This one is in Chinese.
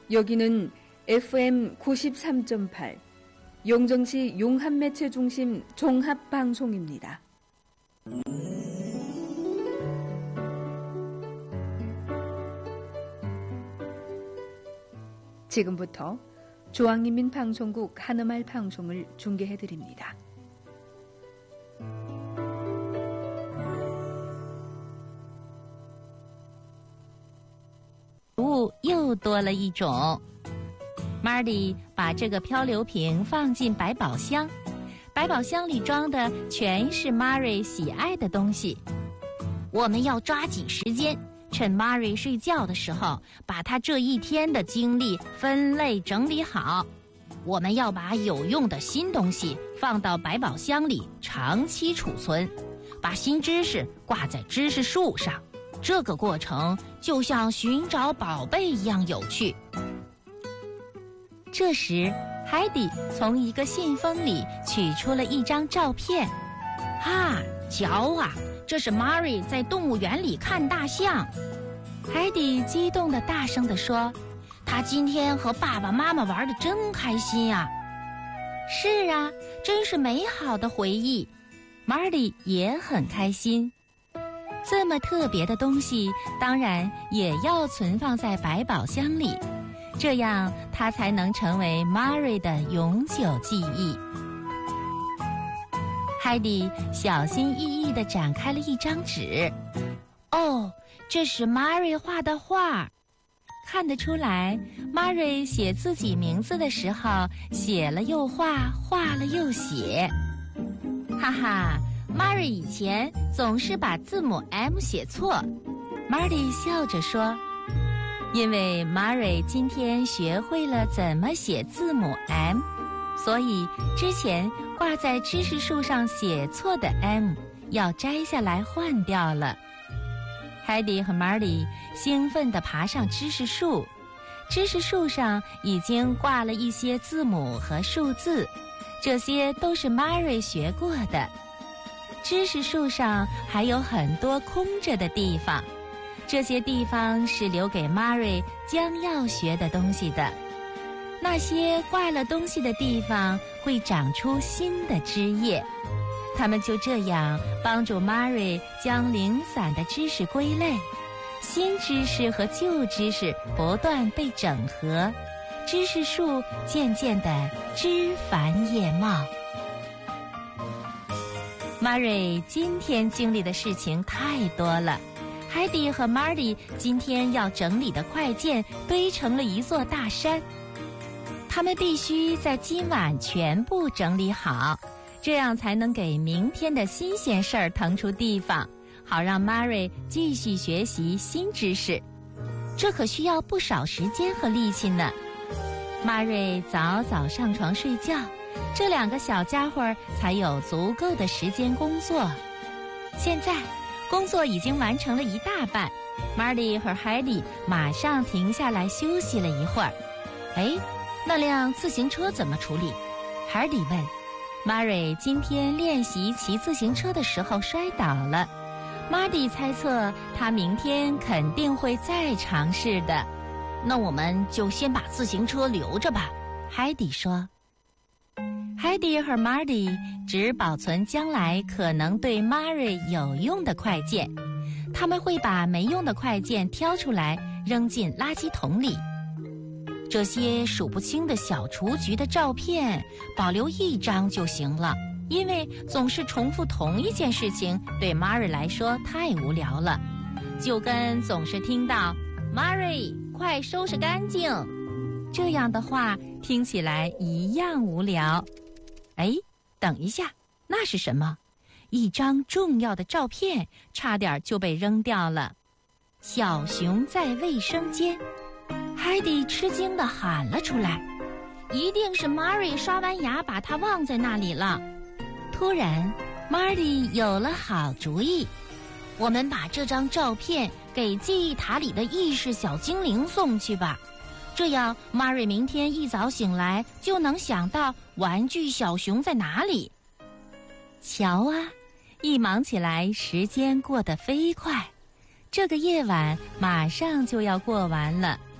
여기는 FM 93.8 용정시 용합매체중심 종합방송입니다. 지금부터 중앙인민방송국 한음말 방송을 중계해드립니다. 物又多了一种。Marty 把这个漂流瓶放进百宝箱，百宝箱里装的全是 Mary 喜爱的东西。我们要抓紧时间，趁 Mary 睡觉的时候，把她这一天的经历分类整理好。我们要把有用的新东西放到百宝箱里长期储存，把新知识挂在知识树上。这个过程就像寻找宝贝一样有趣。这时，海底从一个信封里取出了一张照片。啊，瞧啊，这是 Mary 在动物园里看大象。海底激动地大声地说：“她今天和爸爸妈妈玩得真开心呀！”是啊，真是美好的回忆。Marty 也很开心。这么特别的东西，当然也要存放在百宝箱里，这样它才能成为 Mary 的永久记忆。海底小心翼翼地展开了一张纸。哦，这是 Mary 画的画。看得出来 ，Mary 写自己名字的时候，写了又画，画了又写。哈哈。Mary 以前总是把字母 M 写错 ，Marty 笑着说：“因为 Mary 今天学会了怎么写字母 M， 所以之前挂在知识树上写错的 M 要摘下来换掉了。” Heidi 和 Marty 兴奋地爬上知识树，知识树上已经挂了一些字母和数字，这些都是 Mary 学过的。知识树上还有很多空着的地方，这些地方是留给 Mary 将要学的东西的。那些挂了东西的地方会长出新的枝叶，它们就这样帮助 Mary 将零散的知识归类，新知识和旧知识不断被整合，知识树渐渐地枝繁叶茂。Mary 今天经历的事情太多了，海底和 Marty 今天要整理的快件堆成了一座大山，他们必须在今晚全部整理好，这样才能给明天的新鲜事儿腾出地方，好让 Mary 继续学习新知识。这可需要不少时间和力气呢。Mary 早早上床睡觉，这两个小家伙才有足够的时间工作。现在工作已经完成了一大半， Marty 和 Heidi 马上停下来休息了一会儿。哎，那辆自行车怎么处理？ Heidi 问。Mary 今天练习骑自行车的时候摔倒了， Marty 猜测他明天肯定会再尝试的。那我们就先把自行车留着吧， Heidi 说。Heidi 和 Marty 只保存将来可能对 Mary 有用的快件，他们会把没用的快件挑出来扔进垃圾桶里。这些数不清的小雏菊的照片保留一张就行了，因为总是重复同一件事情对 Mary 来说太无聊了，就跟总是听到 Mary 快收拾干净这样的话听起来一样无聊。哎，等一下，那是什么？一张重要的照片差点就被扔掉了。小熊在卫生间，海底吃惊地喊了出来，一定是 Mary 刷完牙把它忘在那里了。突然 Marty 有了好主意，我们把这张照片给记忆塔里的意识小精灵送去吧，这样 Mary 明天一早醒来就能想到玩具小熊在哪里。瞧啊，一忙起来时间过得飞快，这个夜晚马上就要过完了。